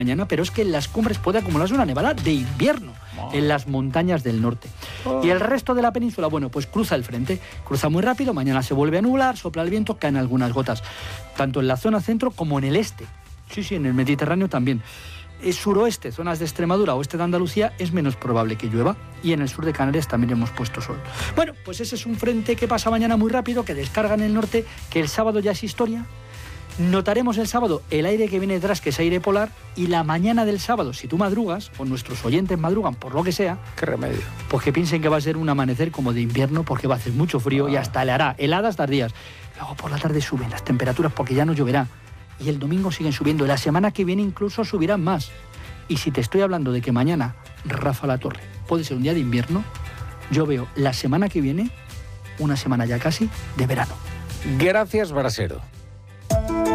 mañana, pero es que en las cumbres puede acumularse una nevada de invierno en las montañas del norte. Y el resto de la península, bueno, pues cruza el frente, cruza muy rápido, mañana se vuelve a nublar, sopla el viento, caen algunas gotas, tanto en la zona centro como en el este. Sí, en el Mediterráneo también. El suroeste, zonas de Extremadura, oeste de Andalucía, es menos probable que llueva. Y en el sur de Canarias también hemos puesto sol. Bueno, pues ese es un frente que pasa mañana muy rápido, que descarga en el norte, que el sábado ya es historia. Notaremos el sábado el aire que viene detrás, que es aire polar, y la mañana del sábado, si tú madrugas, o nuestros oyentes madrugan, por lo que sea, qué remedio, pues que piensen que va a ser un amanecer como de invierno, porque va a hacer mucho frío y hasta le hará heladas tardías. Luego por la tarde suben las temperaturas porque ya no lloverá. Y el domingo siguen subiendo, y la semana que viene incluso subirán más. Y si te estoy hablando de que mañana, Rafa La Torre, puede ser un día de invierno, yo veo la semana que viene una semana ya casi de verano. Gracias, Brasero.